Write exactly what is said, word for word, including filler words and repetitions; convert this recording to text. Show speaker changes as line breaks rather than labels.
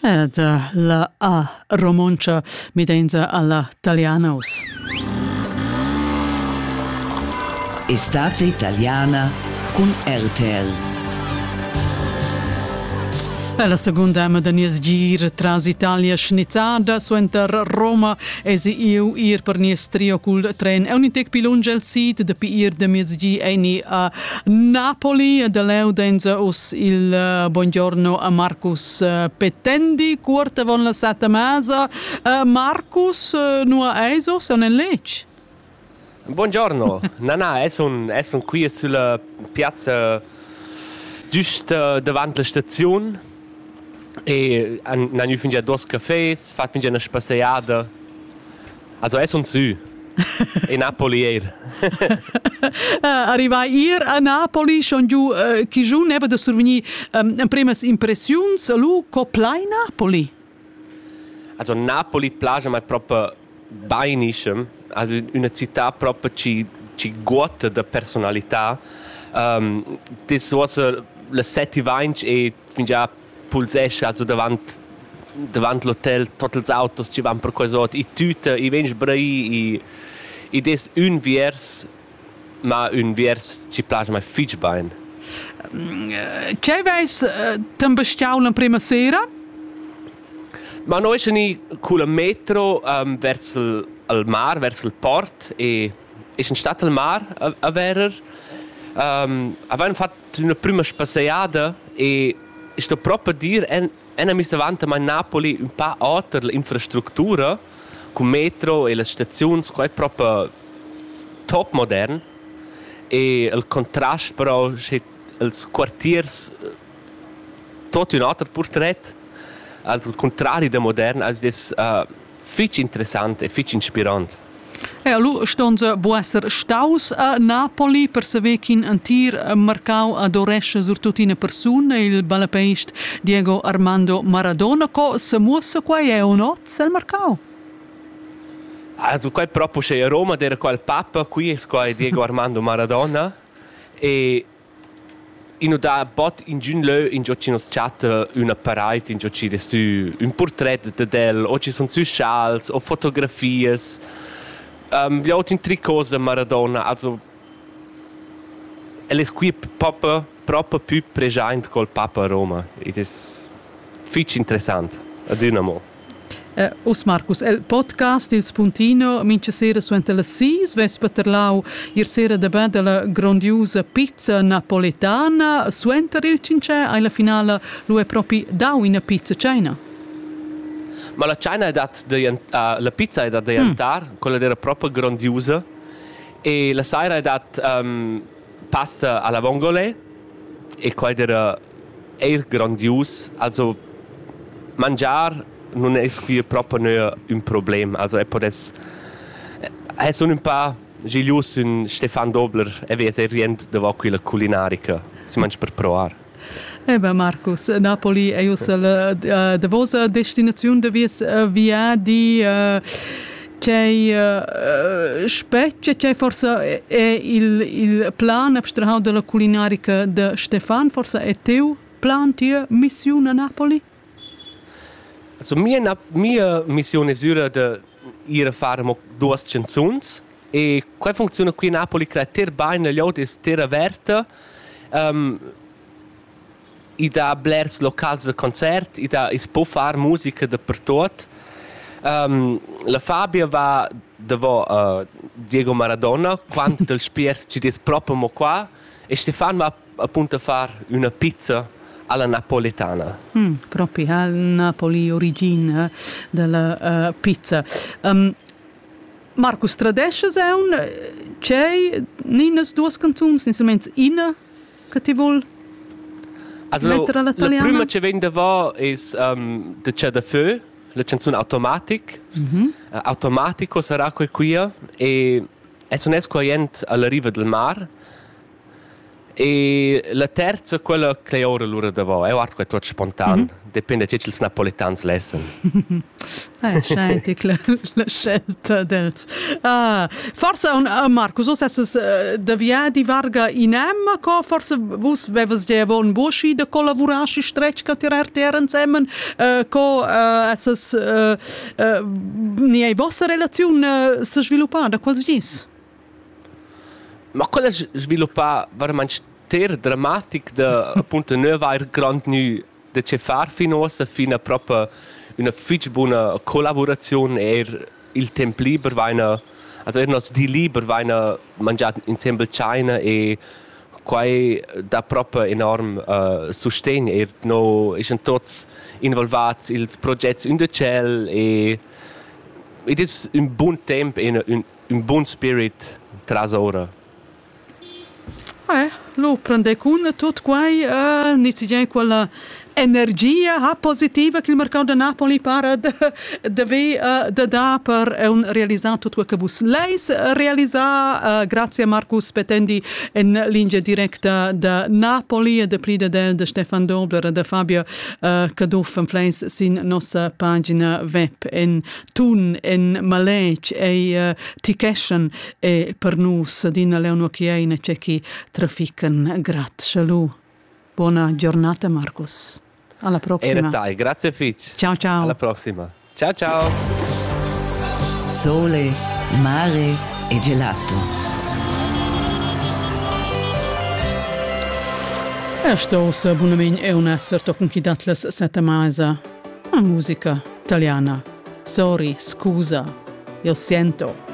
Ed la A romoncia midenza alla Italianos.
Estate italiana con R T L.
La seconda ama da nies gir tras Italia schnizzada suenter Roma esi iu ir per nies trio cul tren. E un intec pilunge el sit de pi ir de nies gi eni a Napoli e de leu denza us il uh, buongiorno a Marcus uh, Pettendi, curta von la sata masa. Uh, Marcus, uh, nua eiso, son en lec?
Buongiorno, no, no, è son, è son qui sulla piazza giusto davanti alla stazione e hanno finito due caffè, fatto finire una spaziata, also è son su, in Napoli er.
uh, Arrivai ir a Napoli, schon giù, uh, chi giù neba da surveni um, primas impressions, lu coplai Napoli?
Also Napoli plage mai proprio beinissimo, also una città proprio ci, ci guata da personalità. Um, das war so le sette vinci e fin già pulsesce, also davanti davanti l'hotel, tutti gli autos ci vanno per cosa, i tute, i venti brai, i, i des un vers, ma un vers ci piace mai fitch bene.
C'è veis uh, t'ambestiau la prima sera?
Ma noi siamo con il metro um, verso il, il mare, verso il port, e è in stato al mare a, a Verer. Um, avevamo fatto una prima spaziata e sto proprio a dire che abbiamo messo avanti a Napoli un po' altra l'infrastruttura, con il metro e le stazioni, che è proprio top modern. E il contrasto però, c'è i quartieri, tutto un altro portrait. Also il contrario da modern, also das uh, fitch interessant e fitch inspirant.
E allo stonza può essere staus a Napoli per saber kin antir marcau ad oresce sur tutina persona il balapeist Diego Armando Maradona co se muossa qua è un oz al marcau.
Also qua proprio c'è a Roma era qua il Papa, qui è qua Diego Armando Maradona e in da bot in giun leu in giochinos chat una parade in giochi su un portrait de del o ci sono su schals o fotografie um, gli altri tre cose Maradona, also elle è qui proprio proprio più presente col Papa a Roma ed è fitch interessante ad un amo.
Uh, us Marcus, il podcast Il Spuntino mince sera suente la sis, ves paterlau ier sera da della grandiosa pizza napoletana, suente il cince, alla finale lui è proprio dau in pizza cena.
Ma la cena è dat de, uh, la pizza è dat de jantar, mm. quella era proprio grandiosa, e la sera è dat um, pasta alla vongole, e quella era eir grandios, also mangiar non è qui proprio un problema, also è podes è sono un po' gilius un Stefan Dobler e vese rient de va qui la culinarica si mangia per provare.
Eh beh, Marcus, Napoli è la uh, de vosa destinazione de vies uh, via di uh, c'è uh, specie c'è forse è il il plan abstrahato della culinarica de Stefan, forse è teu plan tia missione a Napoli?
Also mia mia missione è de ir a fare due canzoni e qua funziona qui a Napoli che ter bene gli altri ter aperta um, i da blers locals de concert i da is può fare musica dappertutto. Um, la Fabia va davo uh, Diego Maradona quando del spier ci des proprio mo qua e Stefan va appunto a fare una pizza alla napoletana.
Mm, proprio al Napoli origine della uh, pizza. Um, Marcus, tradesces è un c'è ninas due canzoni, instrumenti ina che ti vuol lettera all'italiana?
La prima che vende va è um, de C'è da Feu, la canzone Automatic. Mm-hmm. Uh, Automatico sarà qui qui e è un escoient alla riva del mare. E la terza, quella che ora l'ora davò, è art che è tutto spontaneo, mm-hmm. Dipende da che i napolitans lesson.
Eh, senti, la, la scelta dels. Ah, forse, uh, Marcus, so sesses uh, da via di varga in emma, co forse vus vevas de avon boschi de collaborasci stretch ca tirar ter insieme, uh, co uh, esses uh, uh, ni ei vostra relazione uh, se sviluppada, quasi gis?
Ma quella sviluppa veramente ter dramatic da appunto non avere grand nu da ce far finosa fino a proprio una fitch buona collaborazione er il tempo libero vaina also er nos di libero vaina mangiato insieme China e quai da proprio enorm uh, sostegno er no is en tots involvati ils progetti in de cell e it is un buon tempo e un, un buon spirit tras ora.
Eh, lo prende con tutto quai, uh, iniziai quella energia positiva che il mercato di Napoli para deve uh, da da per un realizzato tutto che vus leis realizza uh, grazie a Marcus Petendi in linea diretta da Napoli e da prida del de Stefan Dobler e da Fabio uh, Caduff in fleis sin nostra pagina web in Tun in Malec e uh, Tikeshen e per nus din Leono Chiaina c'è chi traffican grazie lu. Buona giornata Marcus. Alla prossima.
Era dai, grazie Fitch.
Ciao ciao.
Alla prossima. Ciao ciao.
Sole, mare e gelato.
Esto sa bunamin è un essere con chi datles sette mesa. Musica italiana. Sorry, scusa. Io sento.